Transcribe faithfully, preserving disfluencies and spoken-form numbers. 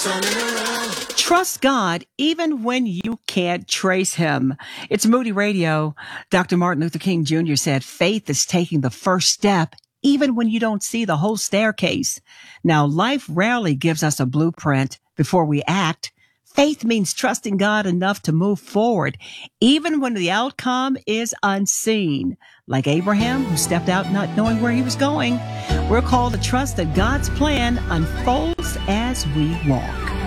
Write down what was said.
Trust God even when you can't trace him. It's Moody Radio. Doctor Martin Luther King Junior said, faith is taking the first step even when you don't see the whole staircase. Now, life rarely gives us a blueprint before we act. Faith means trusting God enough to move forward, even when the outcome is unseen. Like Abraham, who stepped out not knowing where he was going. We're called to trust that God's plan unfolds as we walk.